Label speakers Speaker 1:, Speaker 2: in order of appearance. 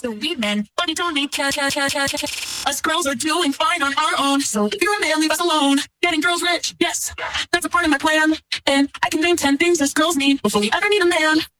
Speaker 1: don't need men, but you don't need cash. Us girls are doing fine on our own. So if you're a man, leave us alone. Getting girls rich, yes, that's a part of my plan. And I can name 10 things us girls need before we ever need a man.